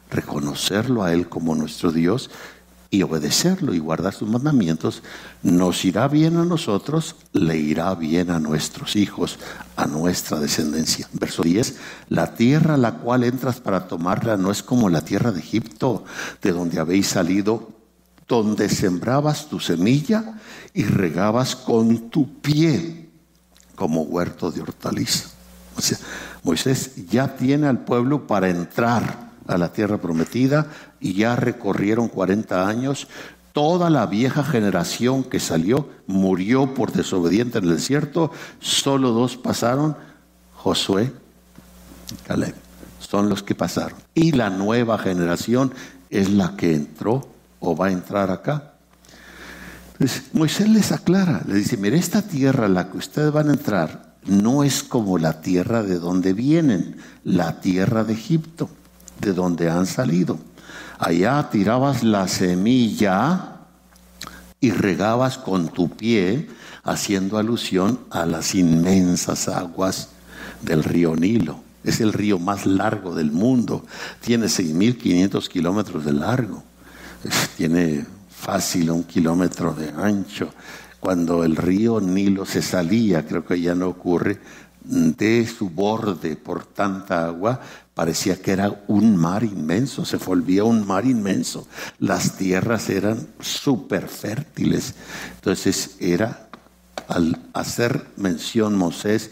reconocerlo a Él como nuestro Dios y obedecerlo y guardar sus mandamientos, nos irá bien a nosotros, le irá bien a nuestros hijos, a nuestra descendencia. Verso 10, la tierra a la cual entras para tomarla no es como la tierra de Egipto, de donde habéis salido, donde sembrabas tu semilla y regabas con tu pie como huerto de hortaliza. O sea, Moisés ya tiene al pueblo para entrar a la tierra prometida y ya recorrieron 40 años. Toda la vieja generación que salió murió por desobediente en el desierto. Solo 2 pasaron, Josué y Caleb. Son los que pasaron. Y la nueva generación es la que entró o va a entrar acá. Entonces, Moisés les aclara, le dice, mire, esta tierra a la que ustedes van a entrar no es como la tierra de donde vienen, la tierra de Egipto, de donde han salido. Allá tirabas la semilla y regabas con tu pie, haciendo alusión a las inmensas aguas del río Nilo. Es el río más largo del mundo, tiene 6.500 kilómetros de largo, tiene fácil 1 kilómetro de ancho. Cuando el río Nilo se salía, creo que ya no ocurre, de su borde por tanta agua, parecía que era un mar inmenso, se volvía un mar inmenso. Las tierras eran súper fértiles. Entonces era, al hacer mención Moisés,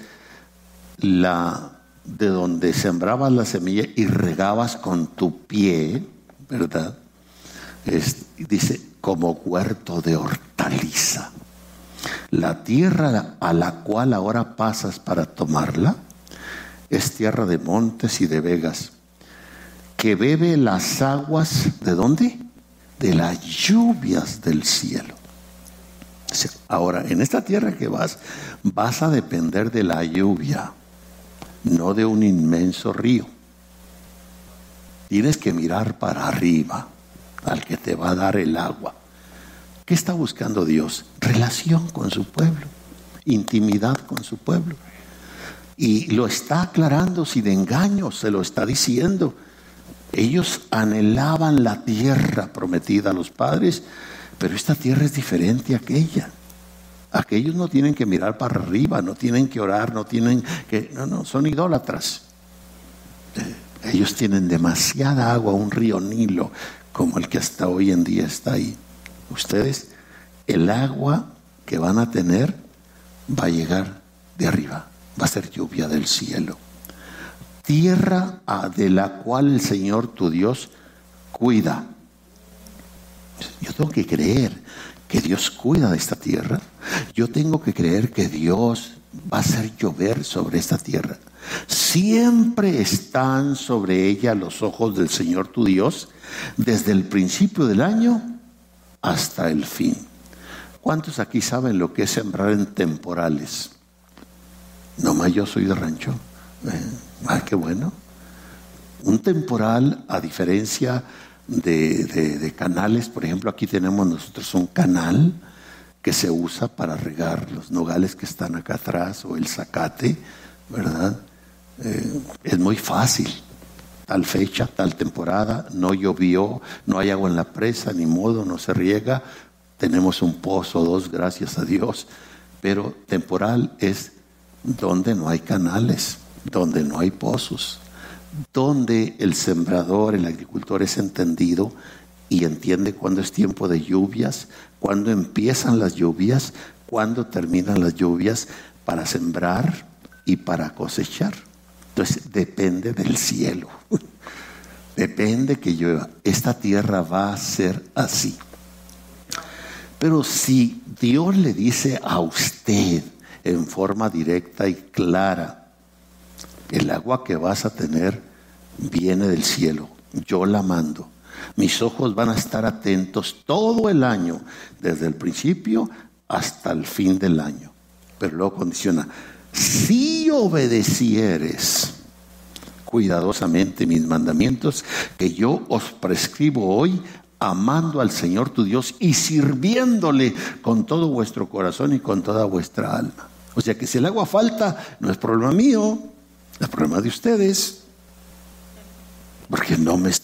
de donde sembrabas la semilla y regabas con tu pie, ¿verdad? Dice, como huerto de hortaliza. La tierra a la cual ahora pasas para tomarla es tierra de montes y de vegas, que bebe las aguas, ¿de dónde? De las lluvias del cielo. Ahora, en esta tierra que vas a depender de la lluvia, no de un inmenso río. Tienes que mirar para arriba, al que te va a dar el agua. ¿Qué está buscando Dios? Relación con su pueblo, intimidad con su pueblo. Y lo está aclarando sin engaño, se lo está diciendo. Ellos anhelaban la tierra prometida a los padres, pero esta tierra es diferente a aquella. Aquellos no tienen que mirar para arriba, no tienen que orar, no, son idólatras. Ellos tienen demasiada agua, un río Nilo, como el que hasta hoy en día está ahí. Ustedes, el agua que van a tener va a llegar de arriba, va a ser lluvia del cielo. Tierra de la cual el Señor tu Dios cuida. Yo tengo que creer que Dios cuida de esta tierra. Yo tengo que creer que Dios va a hacer llover sobre esta tierra. Siempre están sobre ella los ojos del Señor tu Dios, desde el principio del año hasta el fin. ¿Cuántos aquí saben lo que es sembrar en temporales? Nomás yo soy de rancho. Qué bueno. Un temporal, a diferencia de canales, por ejemplo, aquí tenemos nosotros un canal que se usa para regar los nogales que están acá atrás o el zacate, ¿verdad? Es muy fácil. Tal fecha, tal temporada, no llovió, no hay agua en la presa, ni modo, no se riega. Tenemos un pozo o 2, gracias a Dios. Pero temporal es donde no hay canales, donde no hay pozos, donde el sembrador, el agricultor es entendido y entiende cuándo es tiempo de lluvias, cuándo empiezan las lluvias, cuándo terminan las lluvias, para sembrar y para cosechar. Entonces depende del cielo, depende que llueva. Esta tierra va a ser así. Pero si Dios le dice a usted en forma directa y clara, el agua que vas a tener viene del cielo, yo la mando, mis ojos van a estar atentos todo el año, desde el principio hasta el fin del año. Pero luego condiciona: si obedecieres cuidadosamente mis mandamientos que yo os prescribo hoy, amando al Señor tu Dios y sirviéndole con todo vuestro corazón y con toda vuestra alma. O sea que si el agua falta, no es problema mío, es problema de ustedes, porque no me